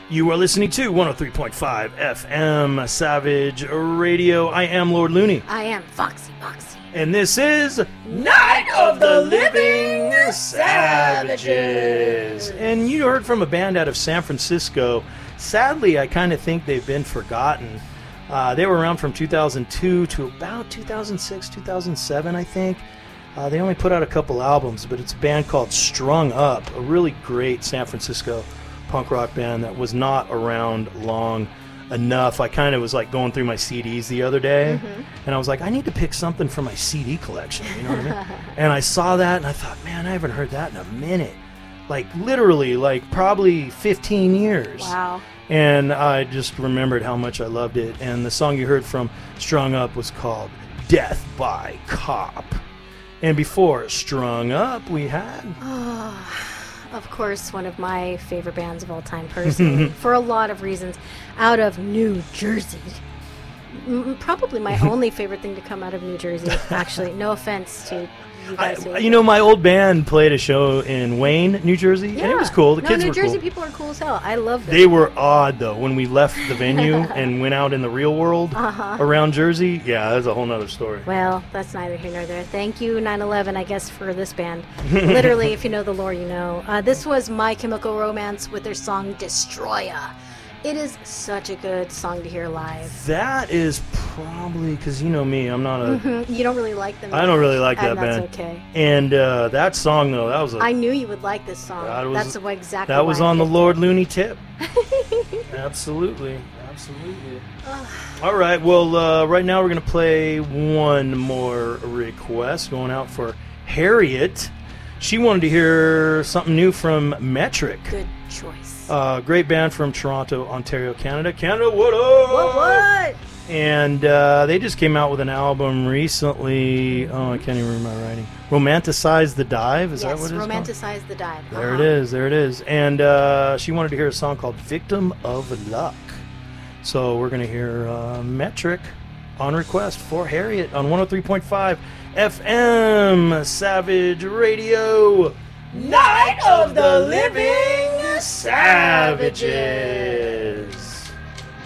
You are listening to 103.5 FM Savage Radio. I am Lord Looney. I am Foxy. And this is Night of the Living Savages. And you heard from a band out of San Francisco. Sadly, I kind of think they've been forgotten. They were around from 2002 to about 2006, 2007, I think. They only put out a couple albums, but it's a band called Strung Up, a really great San Francisco punk rock band that was not around long enough. I kind of was like going through my CDs the other day, and I was like, I need to pick something for my CD collection, you know what I mean? And I saw that, and I thought, man, I haven't heard that in a minute. Like, literally, like, probably 15 years. Wow. And I just remembered how much I loved it, and the song you heard from Strung Up was called Death by Cop. And before Strung Up, we had... Of course, one of my favorite bands of all time, personally, for a lot of reasons, out of New Jersey. Probably my only favorite thing to come out of New Jersey, actually. No offense to you guys. My old band played a show in Wayne, New Jersey, and it was cool. The kids were cool. New Jersey people are cool as hell. I love them. They were odd, though, when we left the venue and went out in the real world around Jersey. Yeah, that's a whole nother story. Well, that's neither here nor there. Thank you, 9/11, I guess, for this band. Literally, if you know the lore, you know. This was My Chemical Romance with their song Destroyer. It is such a good song to hear live. That is probably, because you know me, I'm not a... You don't really like them. I don't really like that band. That's okay. And that song, though, that was I knew you would like this song. That's exactly that was why on the Lord Looney tip. Absolutely. All right, well, right now we're going to play one more request going out for Harriet. She wanted to hear something new from Metric. Good choice. Great band from Toronto, Ontario, Canada. Canada, what up? What? And they just came out with an album recently. Oh, I can't even read my writing. Romanticize the Dive? Is that what it is? Yes, Romanticize the Dive. There it is. And she wanted to hear a song called Victim of Luck. So we're going to hear Metric on request for Harriet on 103.5 FM Savage Radio. Night of the Living Savages.